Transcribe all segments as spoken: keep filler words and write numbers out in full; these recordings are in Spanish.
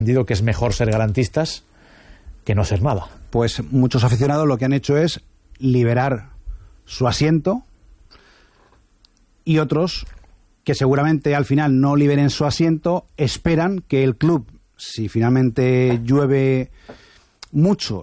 entendido que es mejor ser garantistas que no ser nada. Pues muchos aficionados lo que han hecho es liberar su asiento, y otros que seguramente al final no liberen su asiento, esperan que el club, si finalmente llueve mucho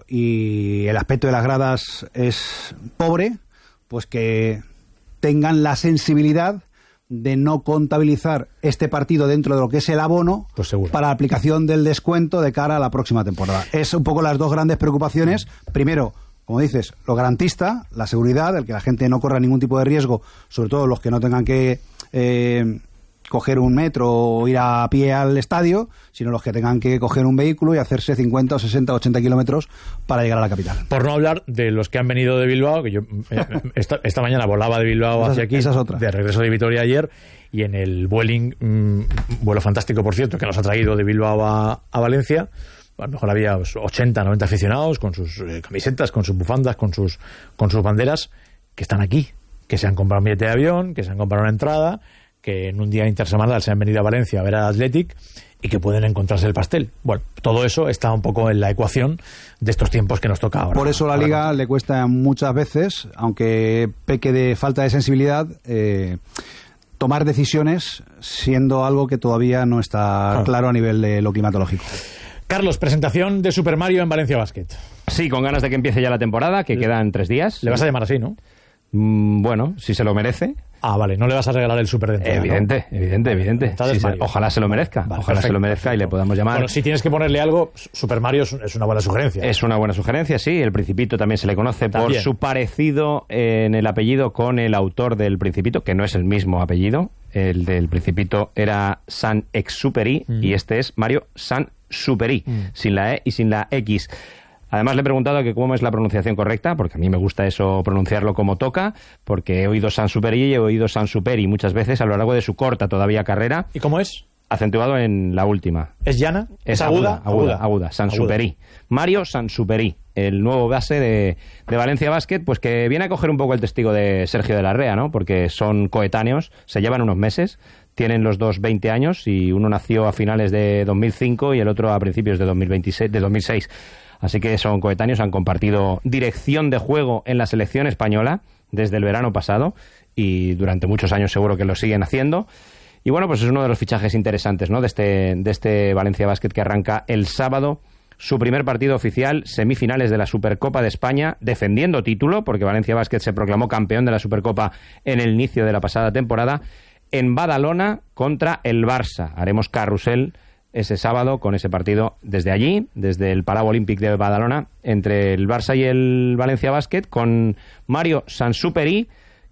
y el aspecto de las gradas es pobre, pues que tengan la sensibilidad de no contabilizar este partido dentro de lo que es el abono, pues seguro, para la aplicación del descuento de cara a la próxima temporada. Es un poco las dos grandes preocupaciones. Primero, como dices, lo garantista, la seguridad, el que la gente no corra ningún tipo de riesgo, sobre todo los que no tengan que eh, coger un metro o ir a pie al estadio, sino los que tengan que coger un vehículo y hacerse cincuenta o sesenta o ochenta kilómetros para llegar a la capital. Por no hablar de los que han venido de Bilbao, que yo eh, esta, esta mañana volaba de Bilbao esa, hacia aquí, esa es otra. De regreso de Vitoria ayer, y en el Vueling, mmm, vuelo fantástico por cierto, que nos ha traído de Bilbao a, a Valencia, a lo mejor había ochenta, noventa aficionados con sus eh, camisetas, con sus bufandas, con sus, con sus banderas, que están aquí, que se han comprado un billete de avión, que se han comprado una entrada, que en un día intersemanal se han venido a Valencia a ver al Athletic y que pueden encontrarse el pastel. Bueno, todo eso está un poco en la ecuación de estos tiempos que nos toca ahora. Por eso la ahora Liga no. le cuesta muchas veces, aunque peque de falta de sensibilidad, eh, tomar decisiones siendo algo que todavía no está ah. claro a nivel de lo climatológico. Carlos, presentación de Super Mario en Valencia Basket. Sí, con ganas de que empiece ya la temporada, que le, quedan tres días. Le vas a llamar así, ¿no? Mm, bueno, si se lo merece. Ah, vale, no le vas a regalar el Super de entrada, Evidente, ¿no? evidente, evidente. Sí, se, ojalá se lo merezca, vale, ojalá perfecto, se lo merezca perfecto. Y le podamos llamar. Bueno, si tienes que ponerle algo, Super Mario es, es una buena sugerencia. Es una buena sugerencia, sí. El Principito también se le conoce también por su parecido en el apellido con el autor del Principito, que no es el mismo apellido. El del Principito era Saint-Exupéry mm. y este es Mario Saint-Supéry, mm. sin la E y sin la X. Además le he preguntado que cómo es la pronunciación correcta, porque a mí me gusta eso, pronunciarlo como toca, porque he oído Saint-Supéry y he oído Saint-Supéry muchas veces a lo largo de su corta todavía carrera. ¿Y cómo es? Acentuado en la última. ¿Es llana? ¿Es, ¿Es aguda? Aguda, aguda. aguda. Saint-Supéry. Mario Saint-Supéry, el nuevo base de, de Valencia Basket, pues que viene a coger un poco el testigo de Sergio de la Rea, ¿no? Porque son coetáneos, se llevan unos meses, tienen los dos veinte años y uno nació a finales de dos mil cinco y el otro a principios de dos mil veintiséis, de dos mil seis. Así que son coetáneos, han compartido dirección de juego en la selección española desde el verano pasado y durante muchos años seguro que lo siguen haciendo. Y bueno, pues es uno de los fichajes interesantes, ¿no? de este, de este Valencia Basket que arranca el sábado su primer partido oficial, semifinales de la Supercopa de España, defendiendo título, porque Valencia Basket se proclamó campeón de la Supercopa en el inicio de la pasada temporada, en Badalona contra el Barça. Haremos carrusel ese sábado con ese partido desde allí, desde el Palau Olímpic de Badalona, entre el Barça y el Valencia Basket, con Mario Saint-Supéry,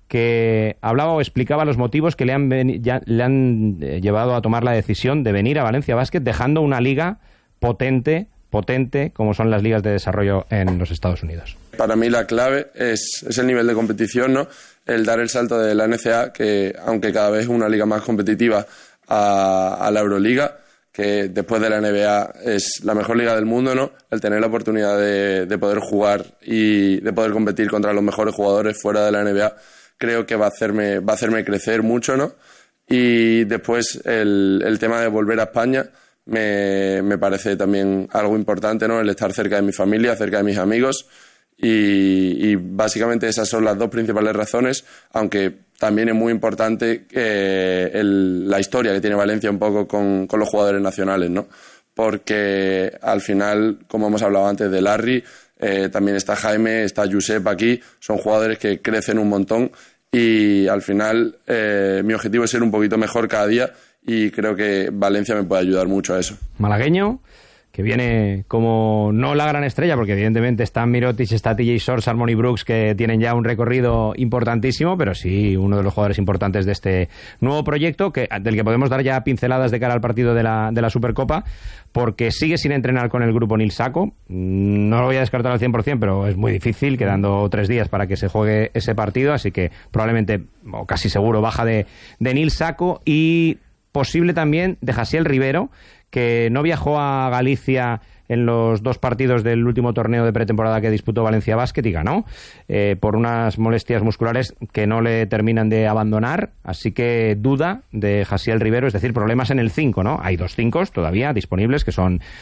que hablaba o explicaba los motivos que le han, ya, le han llevado a tomar la decisión de venir a Valencia Basket, dejando una liga potente, potente, como son las ligas de desarrollo en los Estados Unidos. Para mí la clave es, es el nivel de competición, ¿no? El dar el salto de la N C A A, que aunque cada vez es una liga más competitiva, a, a la Euroliga, que después de la N B A es la mejor liga del mundo, ¿no? El tener la oportunidad de, de poder jugar y de poder competir contra los mejores jugadores fuera de la N B A, creo que va a hacerme, va a hacerme crecer mucho, ¿no? Y después el, el tema de volver a España me, me parece también algo importante, ¿no? El estar cerca de mi familia, cerca de mis amigos. Y, y básicamente esas son las dos principales razones, aunque también es muy importante eh, el, la historia que tiene Valencia un poco con, con los jugadores nacionales, ¿no? Porque al final, como hemos hablado antes de Larry, eh, también está Jaime, está Josep aquí, son jugadores que crecen un montón y al final eh, mi objetivo es ser un poquito mejor cada día y creo que Valencia me puede ayudar mucho a eso. Malagueño, que viene como no la gran estrella, porque evidentemente está Mirotic, está T J Shorts, Harmony Brooks, que tienen ya un recorrido importantísimo, pero sí uno de los jugadores importantes de este nuevo proyecto, que, del que podemos dar ya pinceladas de cara al partido de la, de la Supercopa, porque sigue sin entrenar con el grupo Nil Saco. No lo voy a descartar al cien por ciento, pero es muy difícil, quedando tres días para que se juegue ese partido, así que probablemente, o casi seguro, baja de, de Nil Saco y posible también de Jasiel Rivero, que no viajó a Galicia en los dos partidos del último torneo de pretemporada que disputó Valencia Basket y ganó, eh, por unas molestias musculares que no le terminan de abandonar, así que duda de Jasiel Rivero, es decir, problemas en el cinco, ¿no? Hay dos cincos todavía disponibles, que son